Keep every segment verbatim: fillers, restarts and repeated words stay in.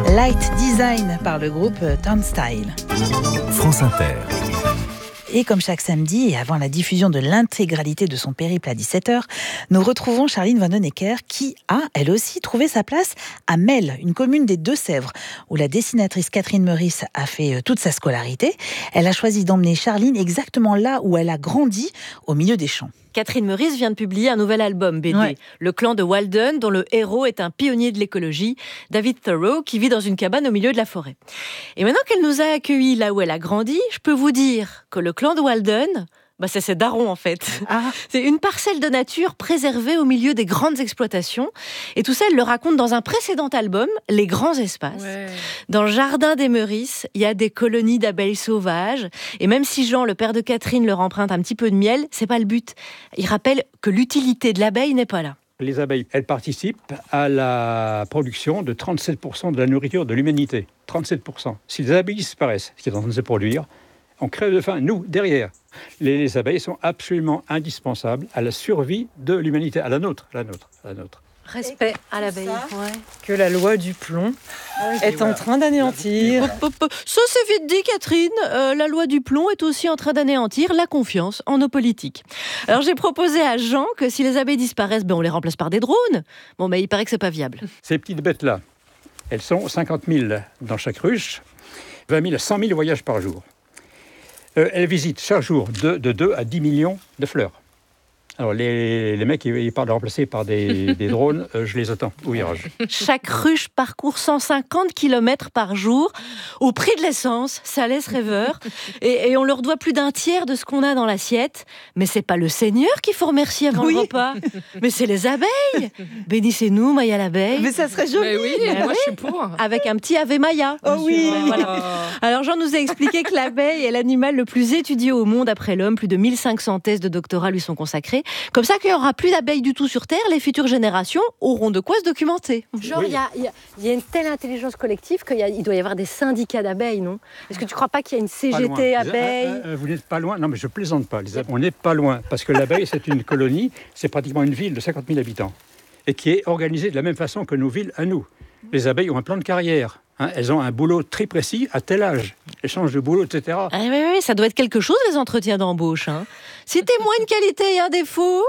Light Design par le groupe Turnstile. France Inter. Et comme chaque samedi, et avant la diffusion de l'intégralité de son périple à dix-sept heures, nous retrouvons Charline Vanhoenacker qui a, elle aussi, trouvé sa place à Melle, une commune des Deux-Sèvres, où la dessinatrice Catherine Meurice a fait toute sa scolarité. Elle a choisi d'emmener Charline exactement là où elle a grandi, au milieu des champs. Catherine Meurice vient de publier un nouvel album B D, ouais. Le clan de Walden, dont le héros est un pionnier de l'écologie, David Thoreau, qui vit dans une cabane au milieu de la forêt. Et maintenant qu'elle nous a accueillis là où elle a grandi, je peux vous dire que le clan de Walden, bah c'est ses darons en fait. Ah. C'est une parcelle de nature préservée au milieu des grandes exploitations. Et tout ça, elle le raconte dans un précédent album, Les Grands Espaces. Ouais. Dans le jardin des Meurices, il y a des colonies d'abeilles sauvages. Et même si Jean, le père de Catherine, leur emprunte un petit peu de miel, c'est pas le but. Il rappelle que l'utilité de l'abeille n'est pas là. Les abeilles, elles participent à la production de trente-sept pour cent de la nourriture de l'humanité. trente-sept pour cent. Si les abeilles disparaissent, ce qui est en train de se produire, on crève de faim, nous, derrière. Les, les abeilles sont absolument indispensables à la survie de l'humanité, à la nôtre, à la nôtre, à la nôtre. Respect à l'abeille. Ouais. Que la loi du plomb est voilà. en train d'anéantir. Ça, c'est vite dit, Catherine. Euh, la loi du plomb est aussi en train d'anéantir la confiance en nos politiques. Alors, j'ai proposé à Jean que si les abeilles disparaissent, ben, on les remplace par des drones. Bon, mais ben, il paraît que c'est pas viable. Ces petites bêtes-là, elles sont cinquante mille dans chaque ruche, vingt mille à cent mille voyages par jour. Euh, elles visitent chaque jour de, de deux à dix millions de fleurs. Alors, les, les mecs, ils parlent de remplacer par des, des drones, euh, je les attends au virage. Chaque ruche parcourt cent cinquante kilomètres par jour. Au prix de l'essence, ça laisse rêveur. Et, et on leur doit plus d'un tiers de ce qu'on a dans l'assiette. Mais c'est pas le Seigneur qu'il faut remercier avant oui. le repas. Mais c'est les abeilles. Bénissez-nous, Maya l'abeille. Mais ça serait joli. Mais oui, mais moi oui. je suis pour. Avec un petit Ave Maya. Oh oui. Voilà. Alors, Jean nous a expliqué que l'abeille est l'animal le plus étudié au monde après l'homme. Plus de mille cinq cents thèses de doctorat lui sont consacrées. Comme ça, qu'il n'y aura plus d'abeilles du tout sur Terre, les futures générations auront de quoi se documenter. Genre, il oui. y, y, y a une telle intelligence collective qu'il doit y avoir des syndicats d'abeilles, non ? Est-ce que tu ne crois pas qu'il y a une C G T abeilles ? euh, euh, Vous n'êtes pas loin. Non, mais je ne plaisante pas. Les abeilles, on n'est pas loin. Parce que l'abeille, c'est une colonie, c'est pratiquement une ville de cinquante mille habitants. Et qui est organisée de la même façon que nos villes à nous. Les abeilles ont un plan de carrière. Hein, elles ont un boulot très précis à tel âge. Elles changent de boulot, et cetera. Ah oui, oui, ça doit être quelque chose, les entretiens d'embauche. Hein. Citez-moi une qualité et un défaut.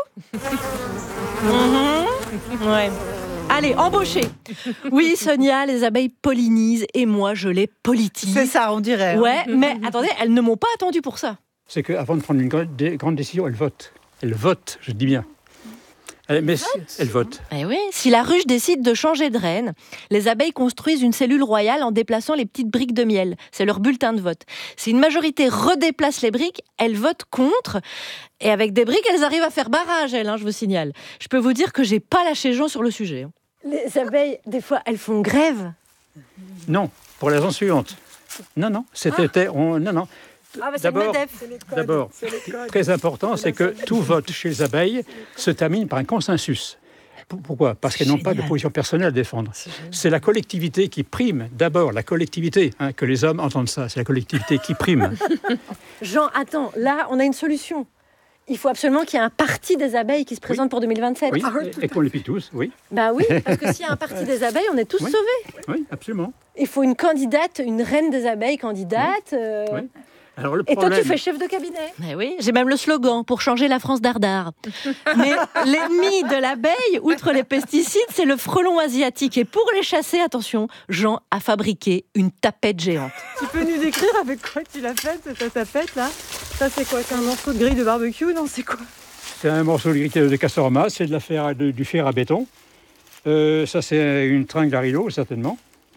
mm-hmm. Ouais. Allez, embauchez. Oui, Sonia, les abeilles pollinisent et moi, je les politise. C'est ça, on dirait. Ouais, hein. Mais attendez, elles ne m'ont pas attendu pour ça. C'est qu'avant de prendre une grande, grande décision, elles votent. Elles votent, je dis bien. Mais si, elle vote. Eh oui, si la ruche décide de changer de reine, les abeilles construisent une cellule royale en déplaçant les petites briques de miel. C'est leur bulletin de vote. Si une majorité redéplace les briques, elles votent contre. Et avec des briques, elles arrivent à faire barrage, elles, hein, je vous signale. Je peux vous dire que j'ai pas lâché Jean sur le sujet. Les abeilles, des fois, elles font grève ? Non, pour la raison suivante. Non, non, c'était... Ah. On, non, non. Ah bah d'abord, c'est d'abord très important, c'est que tout vote chez les abeilles se termine par un consensus. Pourquoi ? Parce qu'elles n'ont pas de position personnelle à défendre. C'est, c'est la collectivité qui prime. D'abord, la collectivité, hein, que les hommes entendent ça, c'est la collectivité qui prime. Jean, attends, là, on a une solution. Il faut absolument qu'il y ait un parti des abeilles qui se présente oui. pour deux mille vingt-sept. Oui, et, et qu'on les pique tous, oui. Bah oui, parce que s'il y a un parti des abeilles, on est tous oui. sauvés. Oui, absolument. Il faut une candidate, une reine des abeilles candidate. Oui. Euh... Oui. Alors, le et problème... toi, tu fais chef de cabinet. Mais oui, j'ai même le slogan pour changer la France dardard. Mais l'ennemi de l'abeille, outre les pesticides, c'est le frelon asiatique. Et pour les chasser, attention, Jean a fabriqué une tapette géante. Tu peux nous décrire avec quoi tu l'as faite, cette tapette là ? Ça, c'est quoi ? C'est un morceau de grille de barbecue ? Non, c'est quoi ? C'est un morceau de grille de Castorama, c'est de la fer, de, du fer à béton. Euh, ça, c'est une tringle à rideau, certainement.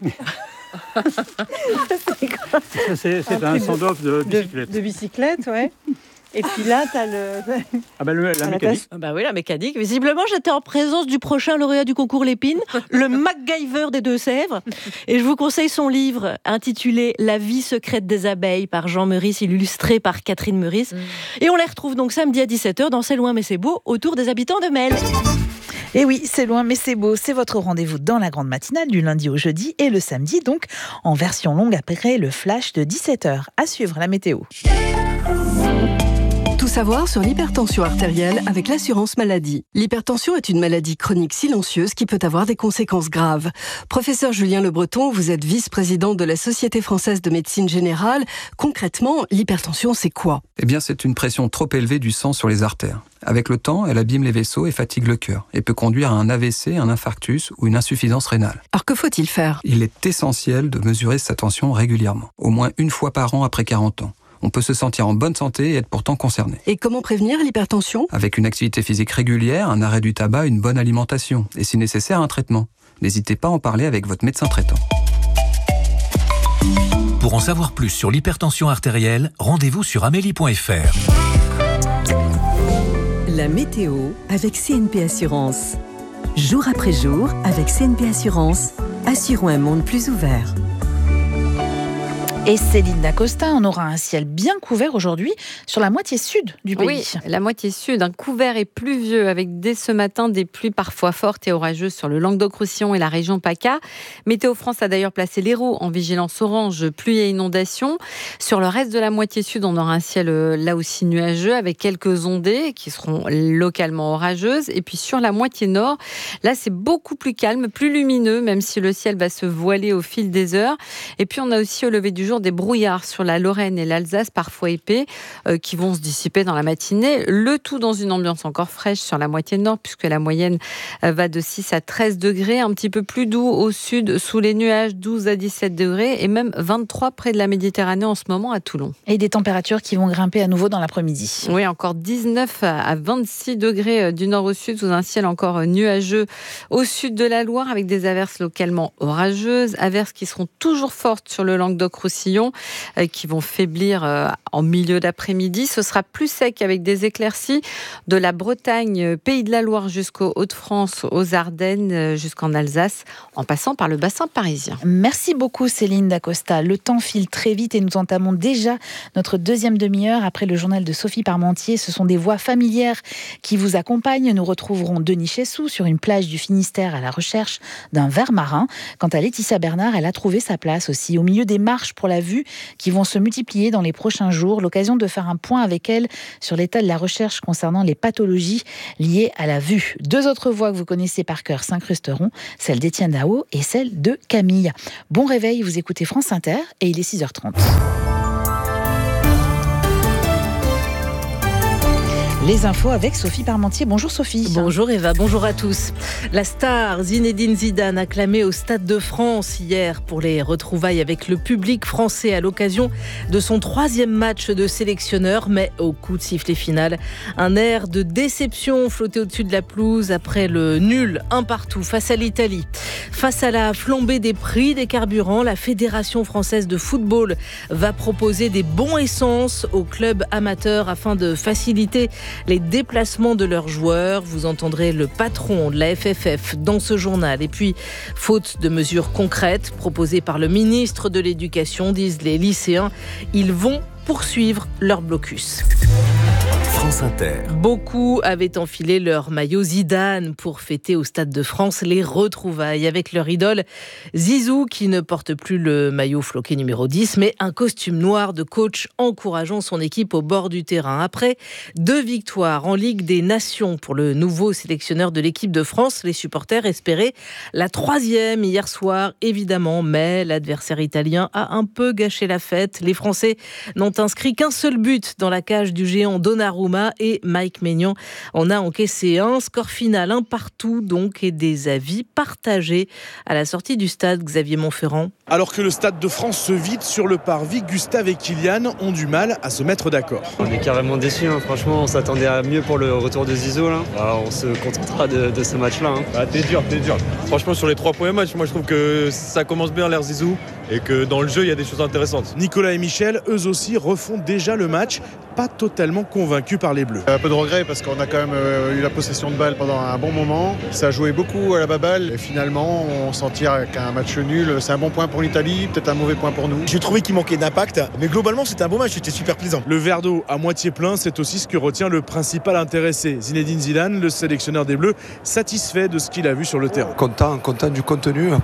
c'est quoi ? Ça, c'est, c'est un, un stand-off de bicyclette. De, de bicyclette, ouais. Et puis là, t'as le... Ah ben le, la mécanique. Ah bah oui, la mécanique. Visiblement, j'étais en présence du prochain lauréat du concours Lépine, le MacGyver des Deux-Sèvres. Et je vous conseille son livre intitulé « La vie secrète des abeilles » par Jean Meurice, illustré par Catherine Meurice. Mmh. Et on les retrouve donc samedi à dix-sept heures dans C'est loin mais c'est beau, autour des habitants de Melle. Et oui, c'est loin mais c'est beau, c'est votre rendez-vous dans la grande matinale du lundi au jeudi et le samedi donc en version longue après le flash de dix-sept heures. À suivre la météo. Tout savoir sur l'hypertension artérielle avec l'assurance maladie. L'hypertension est une maladie chronique silencieuse qui peut avoir des conséquences graves. Professeur Julien Le Breton, vous êtes vice-président de la Société française de médecine générale. Concrètement, l'hypertension, c'est quoi ? Eh bien, c'est une pression trop élevée du sang sur les artères. Avec le temps, elle abîme les vaisseaux et fatigue le cœur et peut conduire à un A V C, un infarctus ou une insuffisance rénale. Alors que faut-il faire ? Il est essentiel de mesurer sa tension régulièrement, au moins une fois par an après quarante ans. On peut se sentir en bonne santé et être pourtant concerné. Et comment prévenir l'hypertension ? Avec une activité physique régulière, un arrêt du tabac, une bonne alimentation et si nécessaire un traitement. N'hésitez pas à en parler avec votre médecin traitant. Pour en savoir plus sur l'hypertension artérielle, rendez-vous sur amélie point f r. La météo avec C N P Assurance. Jour après jour, avec C N P Assurance, assurons un monde plus ouvert. Et Céline Dacosta, on aura un ciel bien couvert aujourd'hui sur la moitié sud du pays. Oui, la moitié sud, un couvert et pluvieux avec dès ce matin des pluies parfois fortes et orageuses sur le Languedoc-Roussillon et la région PACA. Météo France a d'ailleurs placé l'Hérault en vigilance orange, pluie et inondation. Sur le reste de la moitié sud, on aura un ciel là aussi nuageux avec quelques ondées qui seront localement orageuses. Et puis sur la moitié nord, là c'est beaucoup plus calme, plus lumineux, même si le ciel va se voiler au fil des heures. Et puis on a aussi au lever du jour des brouillards sur la Lorraine et l'Alsace, parfois épais, euh, qui vont se dissiper dans la matinée. Le tout dans une ambiance encore fraîche sur la moitié nord, puisque la moyenne euh, va de six à treize degrés, un petit peu plus doux au sud, sous les nuages, douze à dix-sept degrés, et même vingt-trois près de la Méditerranée en ce moment à Toulon. Et des températures qui vont grimper à nouveau dans l'après-midi. Oui, encore dix-neuf à vingt-six degrés du nord au sud, sous un ciel encore nuageux au sud de la Loire, avec des averses localement orageuses, averses qui seront toujours fortes sur le Languedoc-Roussillon, qui vont faiblir en milieu d'après-midi. Ce sera plus sec avec des éclaircies de la Bretagne, Pays de la Loire jusqu'aux Hauts-de-France, aux Ardennes, jusqu'en Alsace, en passant par le bassin parisien. Merci beaucoup Céline Dacosta. Le temps file très vite et nous entamons déjà notre deuxième demi-heure après le journal de Sophie Parmentier. Ce sont des voix familières qui vous accompagnent. Nous retrouverons Denis Chessou sur une plage du Finistère à la recherche d'un ver marin. Quant à Laetitia Bernard, elle a trouvé sa place aussi au milieu des marches pour la vue qui vont se multiplier dans les prochains jours. L'occasion de faire un point avec elle sur l'état de la recherche concernant les pathologies liées à la vue. Deux autres voix que vous connaissez par cœur s'incrusteront, celle d'Étienne Dao et celle de Camille. Bon réveil, vous écoutez France Inter et il est six heures trente. Les infos avec Sophie Parmentier. Bonjour Sophie. Bonjour Eva, bonjour à tous. La star Zinedine Zidane acclamé au Stade de France hier pour les retrouvailles avec le public français à l'occasion de son troisième match de sélectionneur, mais au coup de sifflet final, un air de déception flottait au-dessus de la pelouse après le nul un partout face à l'Italie. Face à la flambée des prix des carburants, la Fédération française de football va proposer des bons essences aux clubs amateurs afin de faciliter les déplacements de leurs joueurs. Vous entendrez le patron de la F F F dans ce journal. Et puis, faute de mesures concrètes proposées par le ministre de l'Éducation, disent les lycéens, ils vont poursuivre leur blocus. France Inter. Beaucoup avaient enfilé leur maillot Zidane pour fêter au Stade de France les retrouvailles avec leur idole Zizou, qui ne porte plus le maillot floqué numéro dix, mais un costume noir de coach encourageant son équipe au bord du terrain. Après deux victoires en Ligue des Nations pour le nouveau sélectionneur de l'équipe de France, les supporters espéraient la troisième hier soir, évidemment, mais l'adversaire italien a un peu gâché la fête. Les Français n'ont inscrit qu'un seul but dans la cage du géant Donnarumma et Mike Maignan en a encaissé un. Score final un partout donc, et des avis partagés à la sortie du stade. Xavier Montferrand. Alors que le Stade de France se vide sur le parvis, Gustave et Kylian ont du mal à se mettre d'accord. On est carrément déçus, hein. Franchement on s'attendait à mieux pour le retour de Zizou là. Alors, on se contentera de, de ce match là. Hein. Ah, t'es dur, t'es dur. Franchement sur les trois premiers matchs, moi je trouve que ça commence bien l'air Zizou et que dans le jeu il y a des choses intéressantes. Nicolas et Michel, eux aussi, refont déjà le match, pas totalement convaincus par les Bleus. Un peu de regret parce qu'on a quand même eu la possession de balle pendant un bon moment. Ça a joué beaucoup à la baballe et finalement on s'en tire avec un match nul. C'est un bon point pour l'Italie, peut-être un mauvais point pour nous. J'ai trouvé qu'il manquait d'impact, mais globalement c'était un beau match, c'était super plaisant. Le verre d'eau à moitié plein, c'est aussi ce que retient le principal intéressé. Zinedine Zidane, le sélectionneur des Bleus, satisfait de ce qu'il a vu sur le terrain. Content, content du contenu. Après,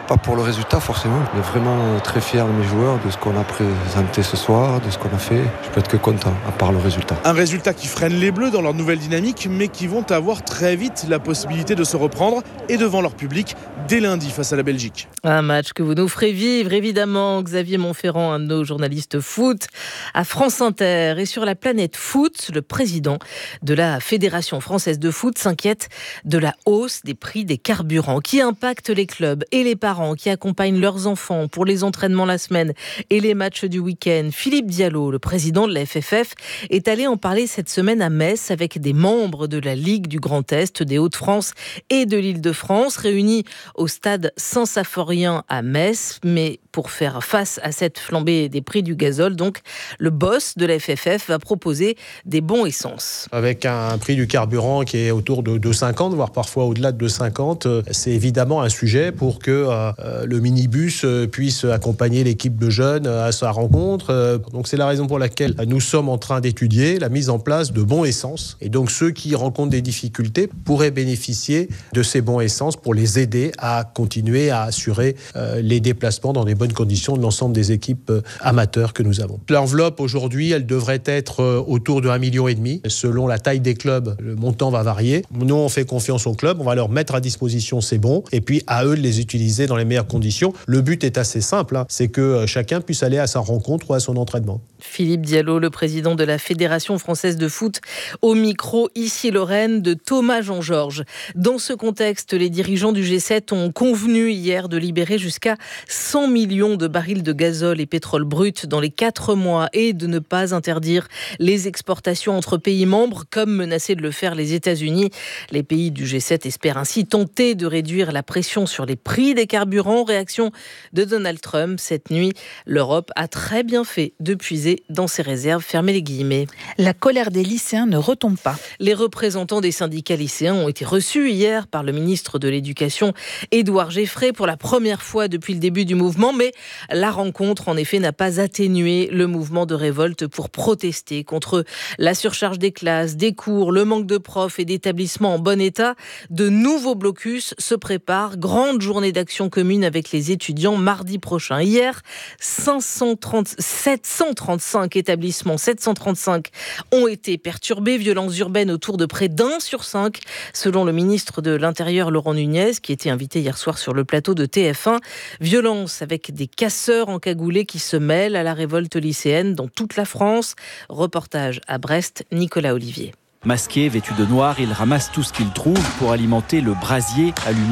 Pas pour le résultat forcément, mais vraiment très fier de mes joueurs, de ce qu'on a présenté ce soir, de ce qu'on a fait. Je peux être que content, à part le résultat. Un résultat qui freine les Bleus dans leur nouvelle dynamique, mais qui vont avoir très vite la possibilité de se reprendre et devant leur public dès lundi face à la Belgique. Un match que vous nous ferez vivre, évidemment. Xavier Montferrand, un de nos journalistes foot, à France Inter. Et sur la planète foot, le président de la Fédération française de foot s'inquiète de la hausse des prix des carburants qui impacte les clubs et les parents qui accompagnent leurs enfants pour les entraînements la semaine et les matchs du week-end. Philippe Diallo, le président de la F F F, est allé en parler cette semaine à Metz avec des membres de la Ligue du Grand Est, des Hauts-de-France et de l'Île-de-France, réunis au stade Saint-Symphorien à Metz. Mais pour faire face à cette flambée des prix du gazole, donc, le boss de la F F F va proposer des bons essence. Avec un prix du carburant qui est autour de deux euros cinquante, voire parfois au-delà de deux euros cinquante, c'est évidemment un sujet pour que euh, le minibus puisse accompagner l'équipe de jeunes à sa rencontre. Donc c'est la raison pour laquelle nous sommes en train d'étudier la mise en place de bons essence. Et donc ceux qui rencontrent des difficultés pourraient bénéficier de ces bons essence pour les aider à continuer à assurer euh, les déplacements dans des bonnes conditions de l'ensemble des équipes euh, amateurs que nous avons. L'enveloppe aujourd'hui, elle devrait être euh, autour de un virgule cinq million. Selon la taille des clubs, le montant va varier. Nous, on fait confiance aux clubs, on va leur mettre à disposition ces bons et puis à eux de les utiliser dans les meilleures conditions. Le but est assez simple, hein, c'est que euh, chacun puisse aller à sa rencontre ou à son entraînement. Philippe Diallo, le président de la Fédération française de foot, au micro ici Lorraine de Thomas Jean-Georges. Dans ce contexte, les dirigeants du G sept ont convenu hier de libérer jusqu'à cent millions de barils de gazole et pétrole brut dans les quatre mois et de ne pas interdire les exportations entre pays membres, comme menaçaient de le faire les États-Unis. Les pays du G sept espèrent ainsi tenter de réduire la pression sur les prix des carburants. Réaction de Donald Trump cette nuit. L'Europe a très bien fait de puiser dans ses réserves. Fermez les guillemets. La colère des lycéens ne retombe pas. Les représentants des syndicats lycéens ont été reçus hier par le ministre de l'Éducation, Édouard Geffray, pour la première fois depuis le début du mouvement. Mais la rencontre, en effet, n'a pas atténué le mouvement de révolte pour protester contre la surcharge des classes, des cours, le manque de profs et d'établissements en bon état. De nouveaux blocus se préparent. Grande journée d'action commune avec les étudiants mardi prochain. Hier, cinq cent trente, sept cent trente-cinq établissements, sept cent trente-cinq ont été perturbés. Violences urbaines autour de près d'un sur cinq, selon le ministre de l'Intérieur Laurent Nunez, qui était invité hier soir sur le plateau de T F un. Violence avec des casseurs encagoulés qui se mêlent à la révolte lycéenne dans toute la France. Reportage à Brest, Nicolas Olivier. Masqués, vêtus de noir, ils ramassent tout ce qu'ils trouvent pour alimenter le brasier allumé